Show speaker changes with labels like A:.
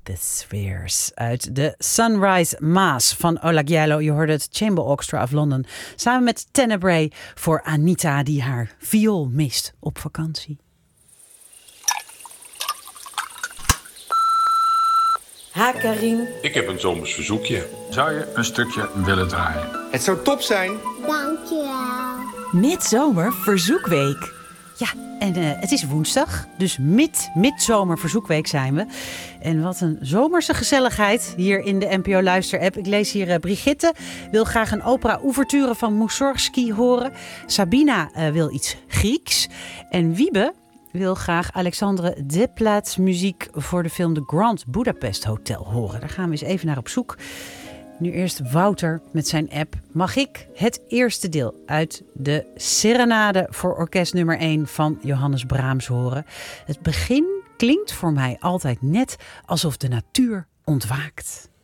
A: The Spheres uit de Sunrise Maas van Ola Gjeilo. Je hoorde het Chamber Orchestra of London samen met Tenebrae voor Anita die haar viool mist op vakantie.
B: Ha, Karin.
C: Ik heb een zomers verzoekje.
D: Zou je een stukje willen draaien?
E: Het zou top zijn.
F: Dankjewel.
A: Midzomer Verzoekweek. Ja, en het is woensdag, dus midzomer Verzoekweek zijn we. En wat een zomerse gezelligheid hier in de NPO Luister-app. Ik lees hier Brigitte wil graag een opera-ouverture van Mussorgsky horen. Sabina wil iets Grieks. En Wiebe wil graag Alexandre Desplat's muziek voor de film The Grand Budapest Hotel horen. Daar gaan we eens even naar op zoek. Nu eerst Wouter met zijn app. Mag ik het eerste deel uit de Serenade voor orkest nummer 1 van Johannes Brahms horen? Het begin klinkt voor mij altijd net alsof de natuur ontwaakt.